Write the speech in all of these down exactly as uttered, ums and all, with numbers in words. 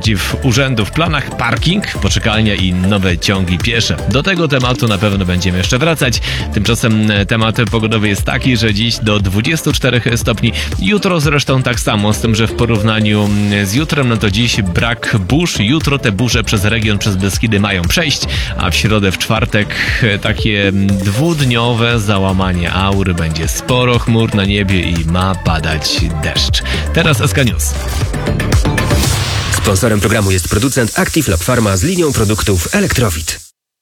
naprzeciw urzędu w planach parking, poczekalnia i nowe ciągi piesze. Do tego tematu na pewno będziemy jeszcze wracać. Tymczasem temat pogodowy jest taki, że dziś do dwudziestu czterech stopni. Jutro zresztą tak samo, z tym, że w porównaniu z jutrem, no to dziś brak burz. Jutro te burze przez region, przez Beskidy mają przejść, a w środę, w czwartek takie dwudniowe załamanie aury. Będzie sporo chmur na niebie i ma padać deszcz. Teraz S K News. Sponsorem programu jest producent Active Lab Pharma z linią produktów Elektrowid.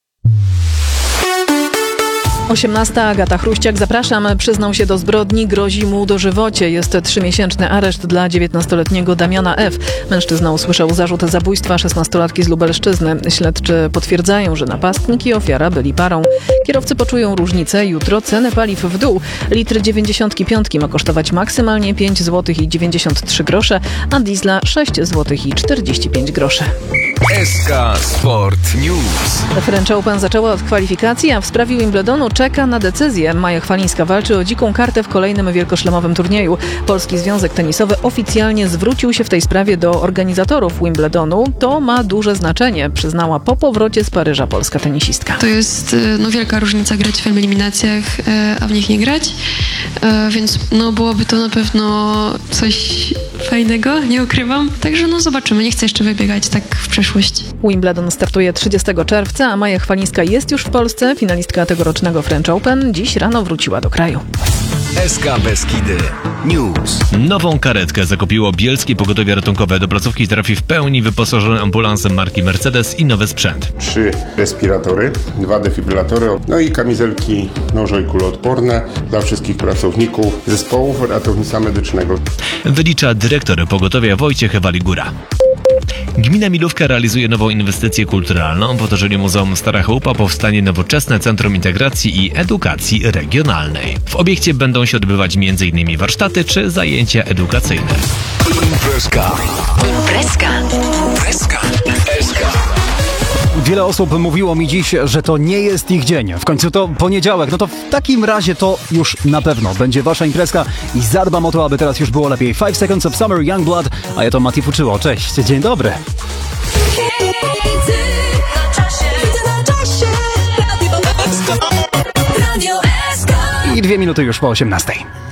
osiemnasta. Agata Chruściak, zapraszam. Przyznał się do zbrodni, grozi mu dożywocie. Jest trzymiesięczny areszt dla dziewiętnastoletniego Damiana F. Mężczyzna usłyszał zarzut zabójstwa szesnastolatki z Lubelszczyzny. Śledczy potwierdzają, że napastnik i ofiara byli parą. Kierowcy poczują różnicę. Jutro ceny paliw w dół. Litr dziewięćdziesiątki piątki ma kosztować maksymalnie pięć złotych i dziewięćdziesiąt trzy grosze, a diesla sześć złotych i czterdzieści pięć groszy. S K Sport News. French Open zaczęła od kwalifikacji, a w sprawie Wimbledonu czeka na decyzję. Maja Chwalińska walczy o dziką kartę w kolejnym wielkoszlemowym turnieju. Polski Związek Tenisowy oficjalnie zwrócił się w tej sprawie do organizatorów Wimbledonu. To ma duże znaczenie, przyznała po powrocie z Paryża polska tenisistka. To jest no, wielka różnica grać w eliminacjach, a w nich nie grać, więc no, byłoby to na pewno coś fajnego, nie ukrywam. Także no zobaczymy, nie chcę jeszcze wybiegać tak w przeszłość. Wimbledon startuje trzydziestego czerwca, a Maja Chwalińska jest już w Polsce. Finalistka tegorocznego French Open dziś rano wróciła do kraju. S K Beskidy News. Nową karetkę zakupiło Bielskie Pogotowie Ratunkowe. Do placówki trafi w pełni wyposażony ambulans marki Mercedes i nowy sprzęt. Trzy respiratory, dwa defibrylatory, no i kamizelki nożo- i kuloodporne dla wszystkich pracowników zespołów ratownictwa medycznego. Wylicza dyrektor pogotowia Wojciech Waligura. Gmina Milówka realizuje nową inwestycję kulturalną. W otoczeniu Muzeum Stara Chałupa powstanie nowoczesne Centrum Integracji i Edukacji Regionalnej. W obiekcie będą się odbywać między innymi warsztaty czy zajęcia edukacyjne. Imprezka. Imprezka. Imprezka. S K. Wiele osób mówiło mi dziś, że to nie jest ich dzień. W końcu to poniedziałek. No to w takim razie to już na pewno będzie wasza imprezka i zadbam o to, aby teraz już było lepiej. Five Seconds of Summer, Youngblood, a ja to Mati Fuczyło. Cześć, dzień dobry. I dwie minuty już po osiemnastej.